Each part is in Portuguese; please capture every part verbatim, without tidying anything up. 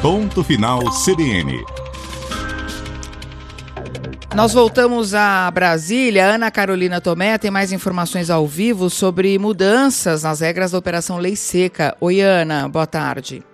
Ponto Final C B N. Nós voltamos a Brasília. Ana Carolina Tomé tem mais informações ao vivo sobre mudanças nas regras da Operação Lei Seca. Oi, Ana, boa tarde.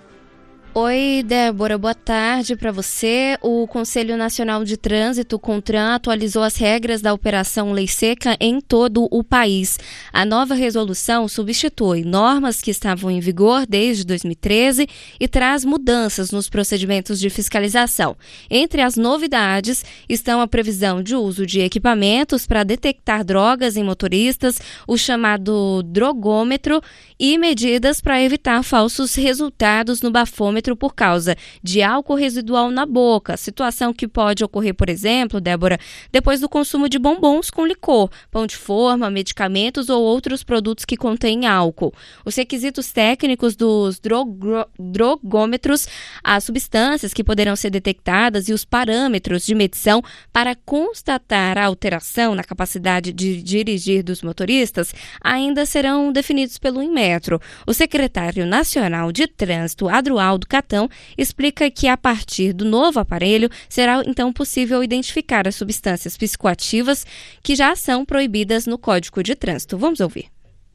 Oi, Débora, boa tarde para você. O Conselho Nacional de Trânsito, CONTRAN, atualizou as regras da Operação Lei Seca em todo o país. A nova resolução substitui normas que estavam em vigor desde dois mil e treze e traz mudanças nos procedimentos de fiscalização. Entre as novidades estão a previsão de uso de equipamentos para detectar drogas em motoristas, o chamado drogômetro, e medidas para evitar falsos resultados no bafômetro por causa de álcool residual na boca, situação que pode ocorrer, por exemplo, Débora, depois do consumo de bombons com licor, pão de forma, medicamentos ou outros produtos que contêm álcool. Os requisitos técnicos dos drogo- drogômetros, as substâncias que poderão ser detectadas e os parâmetros de medição para constatar a alteração na capacidade de dirigir dos motoristas ainda serão definidos pelo Inmetro. O secretário nacional de Trânsito, Adroaldo Catão, explica que a partir do novo aparelho será então possível identificar as substâncias psicoativas que já são proibidas no Código de Trânsito. Vamos ouvir.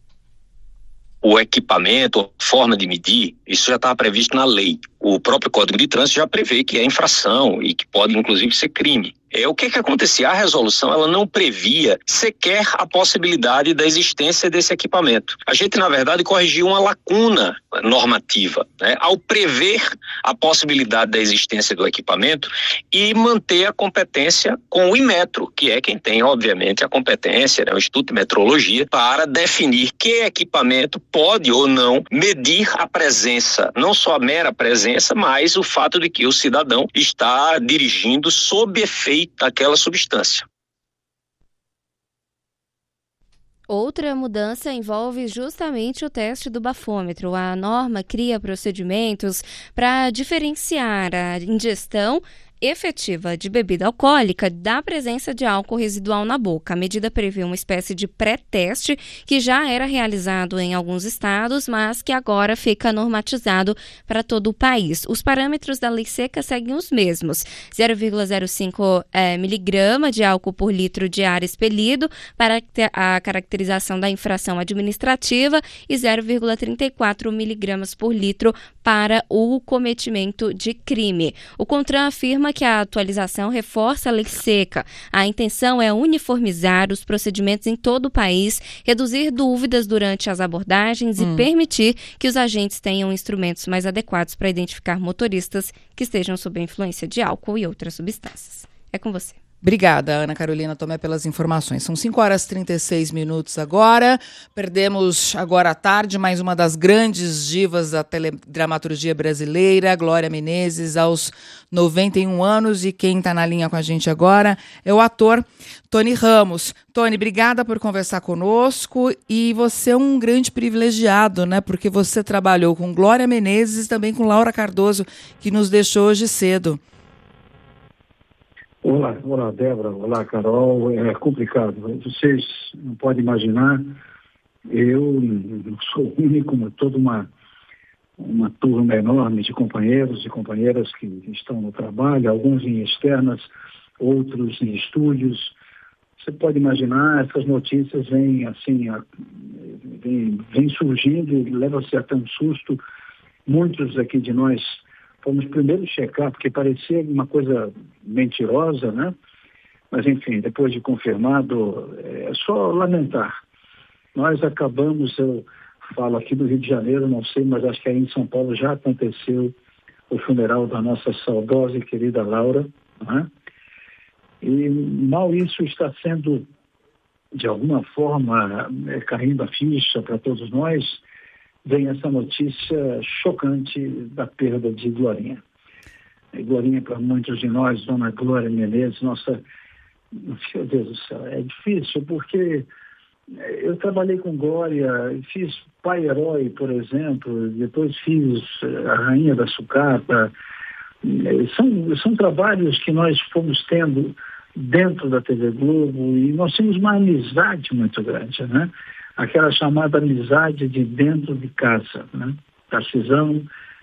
O equipamento, a forma de medir, isso já estava previsto na lei. O próprio Código de Trânsito já prevê que é infração e que pode, inclusive, ser crime. É, o que que acontecia? A resolução ela não previa sequer a possibilidade da existência desse equipamento. A gente, na verdade, corrigiu uma lacuna normativa, né, ao prever a possibilidade da existência do equipamento e manter a competência com o Inmetro, que é quem tem, obviamente, a competência, né, o Instituto de Metrologia, para definir que equipamento pode ou não medir a presença, não só a mera presença, mas o fato de que o cidadão está dirigindo sob efeito daquela substância. Outra mudança envolve justamente o teste do bafômetro. A norma cria procedimentos para diferenciar a ingestão efetiva de bebida alcoólica da presença de álcool residual na boca. A medida prevê uma espécie de pré-teste que já era realizado em alguns estados, mas que agora fica normatizado para todo o país. Os parâmetros da lei seca seguem os mesmos: zero vírgula zero cinco é, miligrama de álcool por litro de ar expelido para a caracterização da infração administrativa e zero vírgula trinta e quatro miligramas por litro para o cometimento de crime. O CONTRAN afirma que a atualização reforça a lei seca. A intenção é uniformizar os procedimentos em todo o país, reduzir dúvidas durante as abordagens hum. e permitir que os agentes tenham instrumentos mais adequados para identificar motoristas que estejam sob a influência de álcool e outras substâncias. É com você. Obrigada, Ana Carolina Tomé, pelas informações. São cinco horas e trinta e seis minutos agora. Perdemos agora à tarde mais uma das grandes divas da teledramaturgia brasileira, Glória Menezes, aos noventa e um anos. E quem está na linha com a gente agora é o ator Tony Ramos. Tony, obrigada por conversar conosco. E você é um grande privilegiado, né? Porque você trabalhou com Glória Menezes e também com Laura Cardoso, que nos deixou hoje cedo. Olá, olá Débora, olá Carol, é complicado, vocês não podem imaginar, eu não sou único, mas toda uma, uma turma enorme de companheiros e companheiras que estão no trabalho, alguns em externas, outros em estúdios. Você pode imaginar, essas notícias vêm assim, vêm, vêm surgindo e leva-se até um susto. Muitos aqui de nós fomos primeiro checar, porque parecia uma coisa mentirosa, né? Mas, enfim, depois de confirmado, é só lamentar. Nós acabamos, eu falo aqui do Rio de Janeiro, não sei, mas acho que aí em São Paulo já aconteceu o funeral da nossa saudosa e querida Laura, né? E mal isso está sendo, de alguma forma, é, caindo a ficha para todos nós, vem essa notícia chocante da perda de Glorinha. E Glorinha, para muitos de nós, Dona Glória Menezes, nossa, meu Deus do céu, é difícil, porque eu trabalhei com Glória, fiz Pai Herói, por exemplo, depois fiz A Rainha da Sucata. São, são trabalhos que nós fomos tendo dentro da T V Globo e nós tínhamos uma amizade muito grande, né? Aquela chamada amizade de dentro de casa, né? Tarcisão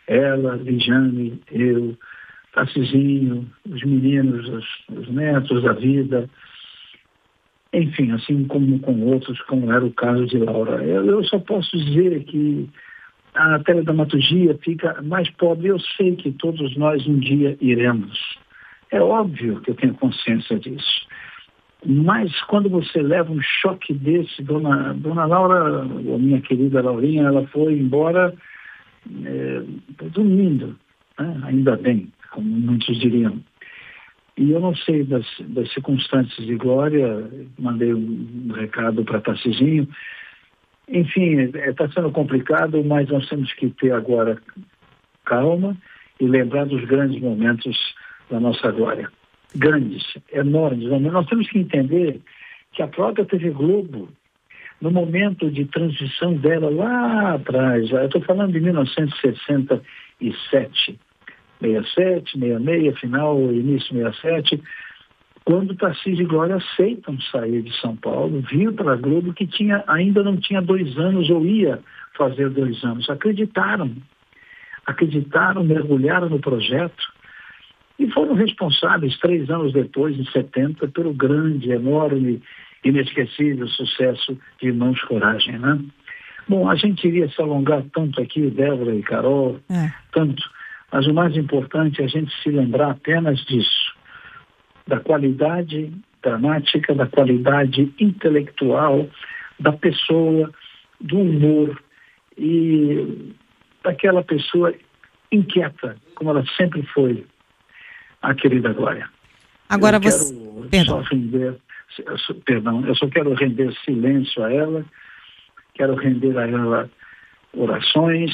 ela, Lijane, eu, Tarcisinho, os meninos, os, os netos da vida, enfim, assim como com outros, como era o caso de Laura. Eu, eu só posso dizer que a teledramaturgia fica mais pobre. Eu sei que todos nós um dia iremos. É óbvio que eu tenho consciência disso. Mas quando você leva um choque desse, dona, dona Laura, ou minha querida Laurinha, ela foi embora é, dormindo, né? Ainda bem, como muitos diriam. E eu não sei das, das circunstâncias de Glória, mandei um recado para Tarcisinho. Enfim, está sendo complicado, mas nós temos que ter agora calma e lembrar dos grandes momentos da nossa Glória. Grandes, enormes. Nós temos que entender que a própria T V Globo, no momento de transição dela lá atrás, eu estou falando de mil novecentos e sessenta e sete, sessenta e sete, sessenta e seis, final, início sessenta e sete, quando Tarcísio e Glória aceitam sair de São Paulo, viram para a Globo que tinha, ainda não tinha dois anos ou ia fazer dois anos. Acreditaram, acreditaram, mergulharam no projeto e foram responsáveis, três anos depois, em setenta, pelo grande, enorme, inesquecível sucesso de Irmãos Coragem, né? Bom, a gente iria se alongar tanto aqui, Débora e Carol, é. tanto, mas o mais importante é a gente se lembrar apenas disso, da qualidade dramática, da qualidade intelectual, da pessoa, do humor e daquela pessoa inquieta, como ela sempre foi, a querida Glória. Agora eu você... Quero perdão. Só render, perdão, eu só quero render silêncio a ela, quero render a ela orações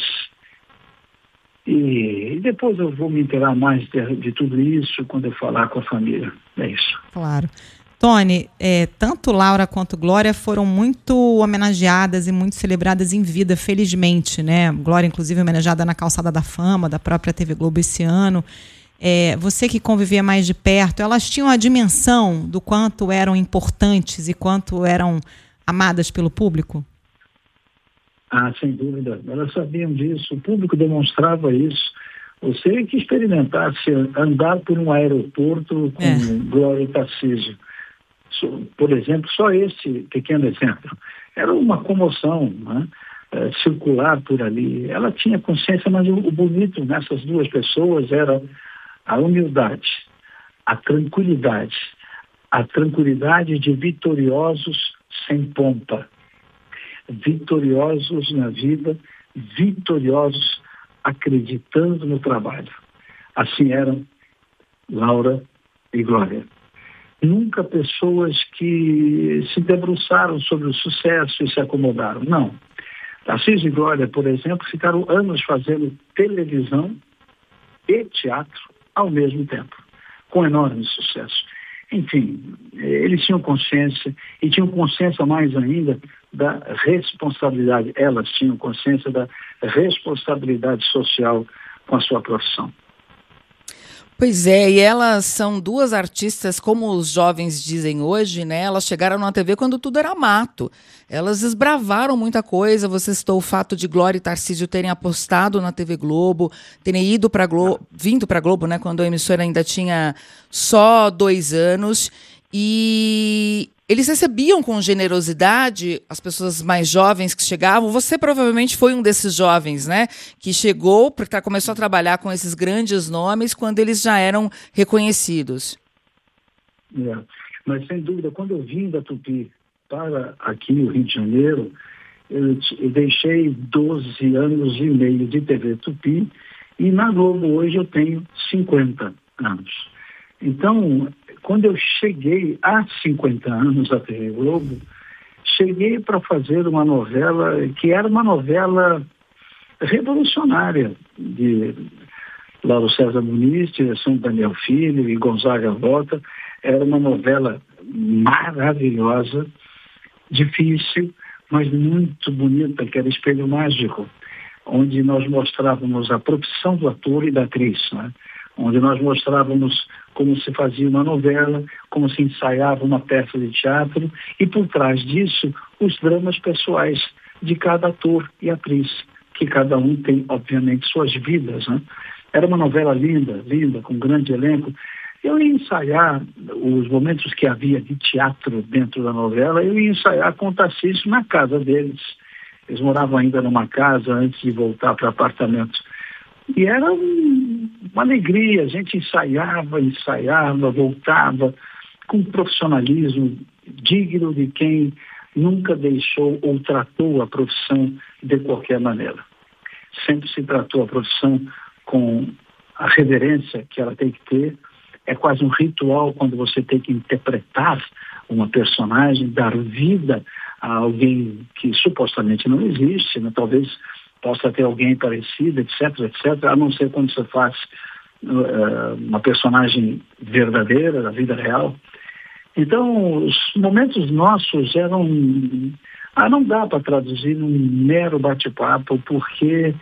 e depois eu vou me inteirar mais de, de tudo isso quando eu falar com a família. É isso. Claro. Tony, é, tanto Laura quanto Glória foram muito homenageadas e muito celebradas em vida, felizmente, né? Glória, inclusive, homenageada na Calçada da Fama, da própria T V Globo esse ano. É, você que convivia mais de perto, elas tinham a dimensão do quanto eram importantes e quanto eram amadas pelo público? Ah, sem dúvida. Elas sabiam disso, o público demonstrava isso. Você que experimentasse andar por um aeroporto com é. Glória e Tarcísio. Por exemplo, só esse pequeno exemplo. Era uma comoção, né? é, circular por ali. Ela tinha consciência, mas o, o bonito nessas duas pessoas era a humildade, a tranquilidade, a tranquilidade de vitoriosos sem pompa, vitoriosos na vida, vitoriosos acreditando no trabalho. Assim eram Laura e Glória. Nunca pessoas que se debruçaram sobre o sucesso e se acomodaram, não. Tarcísio e Glória, por exemplo, ficaram anos fazendo televisão e teatro ao mesmo tempo, com enorme sucesso. Enfim, eles tinham consciência, e tinham consciência mais ainda da responsabilidade, elas tinham consciência da responsabilidade social com a sua profissão. Pois é, e elas são duas artistas, como os jovens dizem hoje, né? Elas chegaram na T V quando tudo era mato. Elas desbravaram muita coisa. Você citou o fato de Glória e Tarcísio terem apostado na T V Globo, terem ido para Globo, vindo para a Globo, né? Quando a emissora ainda tinha só dois anos. E eles recebiam com generosidade as pessoas mais jovens que chegavam. Você provavelmente foi um desses jovens, né? Que chegou, porque começou a trabalhar com esses grandes nomes quando eles já eram reconhecidos. É, mas sem dúvida, quando eu vim da Tupi para aqui no Rio de Janeiro, eu, eu deixei doze anos e meio de T V Tupi e na Globo hoje eu tenho cinquenta anos. Então, quando eu cheguei há cinquenta anos à T V Globo, cheguei para fazer uma novela que era uma novela revolucionária de Lauro César Muniz, direção de Daniel Filho e Gonzaga Volta. Era uma novela maravilhosa, difícil, mas muito bonita, que era Espelho Mágico, onde nós mostrávamos a profissão do ator e da atriz, né? Onde nós mostrávamos como se fazia uma novela, como se ensaiava uma peça de teatro e por trás disso os dramas pessoais de cada ator e atriz, que cada um tem, obviamente, suas vidas, né? Era uma novela linda, linda, com um grande elenco. Eu ia ensaiar os momentos que havia de teatro dentro da novela, eu ia ensaiar com o Tarcísio na casa deles. Eles moravam ainda numa casa antes de voltar para apartamento. E era um, uma alegria, a gente ensaiava, ensaiava, voltava com um profissionalismo digno de quem nunca deixou ou tratou a profissão de qualquer maneira. Sempre se tratou a profissão com a reverência que ela tem que ter. É quase um ritual quando você tem que interpretar uma personagem, dar vida a alguém que supostamente não existe, né? Talvez possa ter alguém parecido, etc, etc, a não ser quando você faz uh, uma personagem verdadeira, da vida real. Então, os momentos nossos eram... Ah, não dá para traduzir num mero bate-papo, porque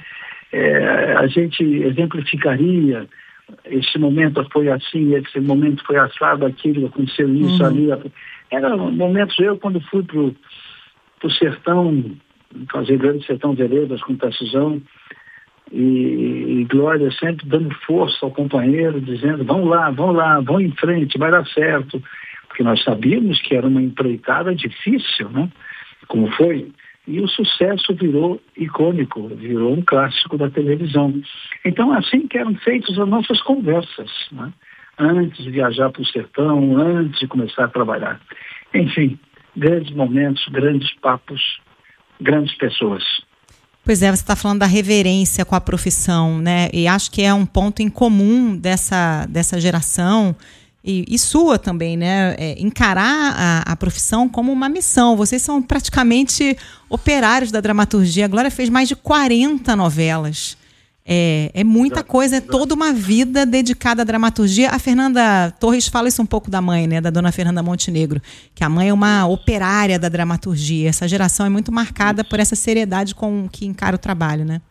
é, a gente exemplificaria, esse momento foi assim, esse momento foi assado, aquilo, aconteceu isso, uhum. ali. Eram momentos, eu quando fui para o sertão, fazer Grande Sertão Veredas com Tarcisão, e, e Glória sempre dando força ao companheiro, dizendo, vamos lá, vamos lá, vamos em frente, vai dar certo. Porque nós sabíamos que era uma empreitada difícil, né? Como foi. E o sucesso virou icônico, virou um clássico da televisão. Então, assim que eram feitas as nossas conversas, né? Antes de viajar para o sertão, antes de começar a trabalhar. Enfim, grandes momentos, grandes papos, grandes pessoas. Pois é, você está falando da reverência com a profissão, né? E acho que é um ponto em comum dessa, dessa geração e, e sua também, né? É, encarar a, a profissão como uma missão. Vocês são praticamente operários da dramaturgia. A Glória fez mais de quarenta novelas. É, é muita coisa, é toda uma vida dedicada à dramaturgia. A Fernanda Torres fala isso um pouco da mãe, né, da dona Fernanda Montenegro, que a mãe é uma operária da dramaturgia. Essa geração é muito marcada por essa seriedade com que encara o trabalho, né?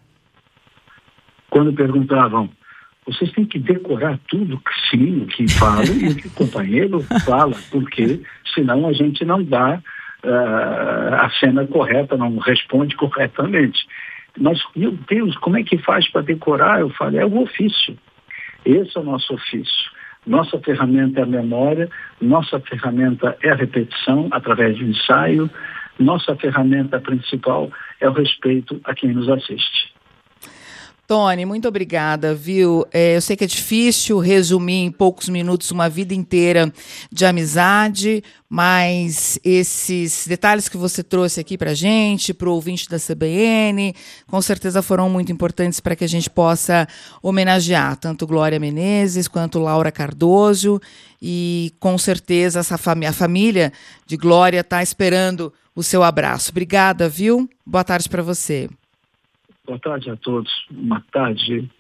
Quando perguntavam, vocês têm que decorar tudo que sim, o que falam e o que o companheiro fala, porque senão a gente não dá uh, a cena correta, não responde corretamente. Mas, meu Deus, como é que faz para decorar? Eu falei, é o ofício. Esse é o nosso ofício. Nossa ferramenta é a memória, nossa ferramenta é a repetição através do ensaio, nossa ferramenta principal é o respeito a quem nos assiste. Tony, muito obrigada, viu? É, eu sei que é difícil resumir em poucos minutos uma vida inteira de amizade, mas esses detalhes que você trouxe aqui pra gente, pro ouvinte da C B N, com certeza foram muito importantes para que a gente possa homenagear tanto Glória Menezes quanto Laura Cardoso, e com certeza essa fami- a família de Glória está esperando o seu abraço. Obrigada, viu? Boa tarde para você. Boa tarde a todos. Uma tarde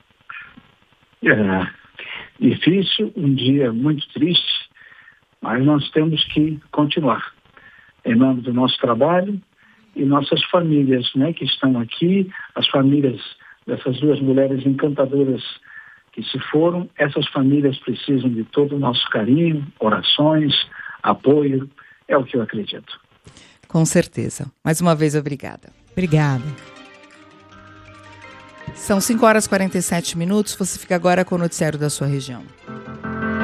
é, difícil, um dia muito triste, mas nós temos que continuar em nome do nosso trabalho e nossas famílias, né, que estão aqui, as famílias dessas duas mulheres encantadoras que se foram. Essas famílias precisam de todo o nosso carinho, orações, apoio, é o que eu acredito. Com certeza. Mais uma vez, obrigada. Obrigada. São cinco horas e quarenta e sete minutos, você fica agora com o noticiário da sua região.